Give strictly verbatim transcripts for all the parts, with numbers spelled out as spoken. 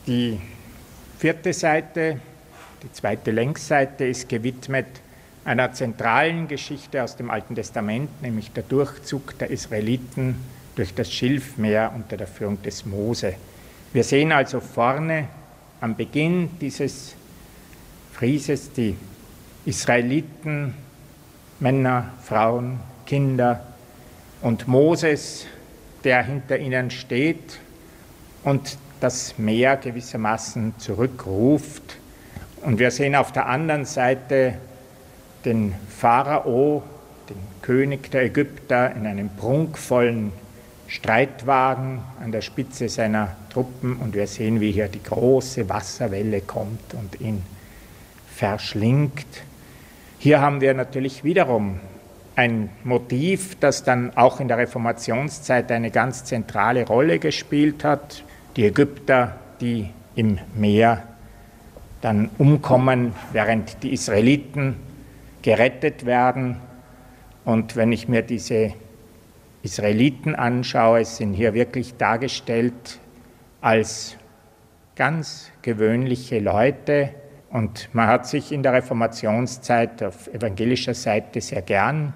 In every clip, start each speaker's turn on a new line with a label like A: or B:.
A: Die vierte Seite, die zweite Längsseite, ist gewidmet einer zentralen Geschichte aus dem Alten Testament, nämlich der Durchzug der Israeliten durch das Schilfmeer unter der Führung des Mose. Wir sehen also vorne am Beginn dieses Frieses die Israeliten, Männer, Frauen, Kinder und Moses, der hinter ihnen steht und das Meer gewissermaßen zurückruft. Und wir sehen auf der anderen Seite den Pharao, den König der Ägypter, in einem prunkvollen Streitwagen an der Spitze seiner Truppen, und wir sehen, wie hier die große Wasserwelle kommt und ihn verschlingt. Hier haben wir natürlich wiederum ein Motiv, das dann auch in der Reformationszeit eine ganz zentrale Rolle gespielt hat. Die Ägypter, die im Meer dann umkommen, während die Israeliten gerettet werden. Und wenn ich mir diese Israeliten anschaue, sind hier wirklich dargestellt als ganz gewöhnliche Leute. Und man hat sich in der Reformationszeit auf evangelischer Seite sehr gern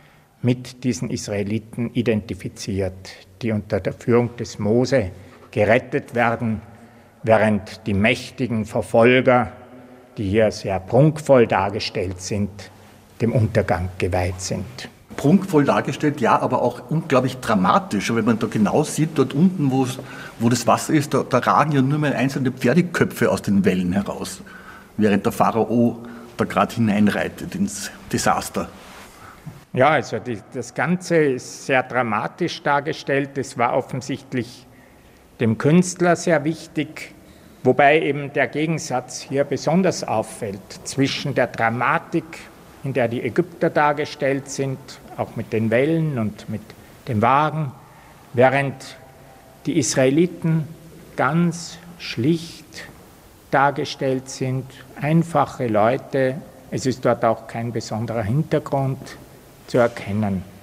A: mit diesen Israeliten identifiziert, die unter der Führung des Mose gerettet werden, während die mächtigen Verfolger, die hier sehr prunkvoll dargestellt sind, dem Untergang geweiht sind.
B: Prunkvoll dargestellt, ja, aber auch unglaublich dramatisch. Und wenn man da genau sieht, dort unten, wo das Wasser ist, da, da ragen ja nur mehr einzelne Pferdeköpfe aus den Wellen heraus, während der Pharao da gerade hineinreitet ins Desaster.
A: Ja, also die, das Ganze ist sehr dramatisch dargestellt. Es war offensichtlich dem Künstler sehr wichtig, wobei eben der Gegensatz hier besonders auffällt zwischen der Dramatik, in der die Ägypter dargestellt sind, auch mit den Wellen und mit dem Wagen, während die Israeliten ganz schlicht dargestellt sind, einfache Leute. Es ist dort auch kein besonderer Hintergrund zu erkennen.